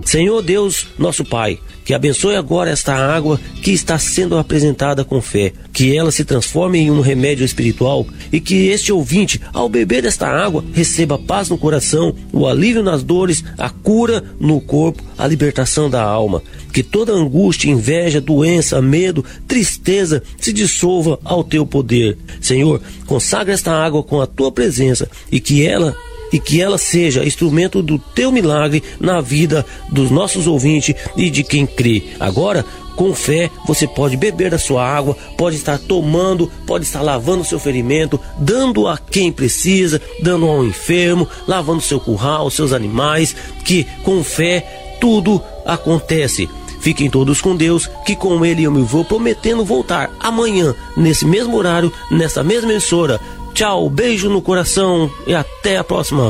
Senhor Deus, nosso Pai, que abençoe agora esta água que está sendo apresentada com fé, que ela se transforme em um remédio espiritual e que este ouvinte, ao beber desta água, receba paz no coração, o alívio nas dores, a cura no corpo, a libertação da alma. Que toda angústia, inveja, doença, medo, tristeza se dissolva ao teu poder. Senhor, consagra esta água com a tua presença e que ela seja instrumento do teu milagre na vida dos nossos ouvintes e de quem crê. Agora, com fé, você pode beber da sua água, pode estar tomando, pode estar lavando o seu ferimento, dando a quem precisa, dando ao enfermo, lavando seu curral, seus animais, que com fé tudo acontece. Fiquem todos com Deus, que com Ele eu me vou, prometendo voltar amanhã, nesse mesmo horário, nessa mesma emissora. Tchau, beijo no coração e até a próxima.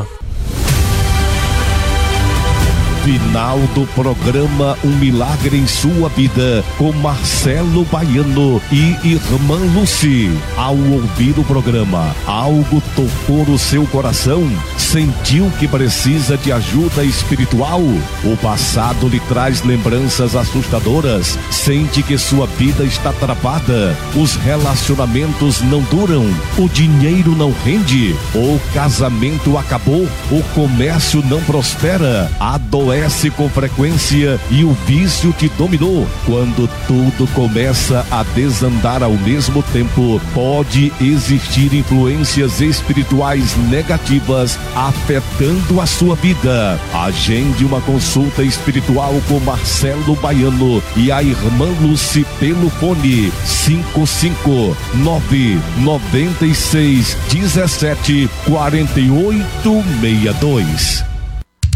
Final do programa Um Milagre em Sua Vida, com Marcelo Baiano e Irmã Lucy. Ao ouvir o programa, algo tocou no seu coração? Sentiu que precisa de ajuda espiritual? O passado lhe traz lembranças assustadoras? Sente que sua vida está travada? Os relacionamentos não duram? O dinheiro não rende? O casamento acabou? O comércio não prospera? Adoece com frequência e o vício te dominou? Quando tudo começa a desandar ao mesmo tempo, pode existir influências espirituais negativas afetando a sua vida. Agende uma consulta espiritual com Marcelo Baiano e a Irmã Lucy pelo fone 559-9617-4862.